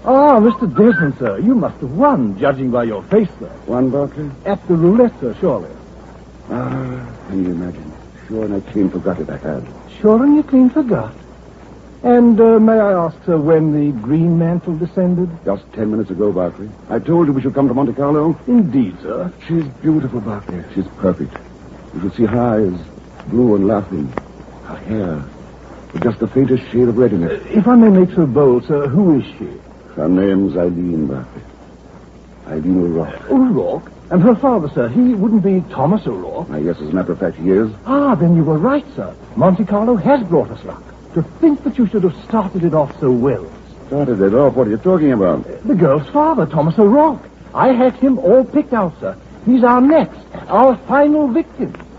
Ah, Mr. Desmond, sir. You must have won, judging by your face, sir. Won, Barclay? At the roulette, sir, surely. Ah, can you imagine? Sure, and I clean forgot it I had. Sure, and you clean forgot. And may I ask, sir, when the green mantle descended? Just 10 minutes ago, Barclay. I told you we should come to Monte Carlo. Indeed, sir. She's beautiful, Barclay. She's perfect. You should see her eyes, blue and laughing. Her hair, with just the faintest shade of red in it. If I may make so bold, sir, who is she? Her name's Eileen, Barclay. Eileen O'Rourke. O'Rourke? And her father, sir, he wouldn't be Thomas O'Rourke? Yes, as a matter of fact, he is. Ah, then you were right, sir. Monte Carlo has brought us luck. To think that you should have started it off so well. Started it off? What are you talking about? The girl's father, Thomas O'Rourke. I had him all picked out, sir. He's our final victim.